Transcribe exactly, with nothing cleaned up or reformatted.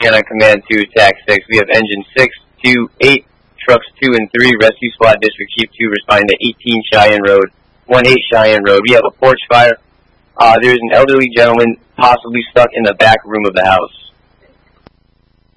again on command two, attack six. We have engine six, two, eight, trucks two and three, rescue squad district chief two responding to eighteen Cheyenne Road, one eight Cheyenne Road. We have a porch fire. Uh, there's an elderly gentleman possibly stuck in the back room of the house.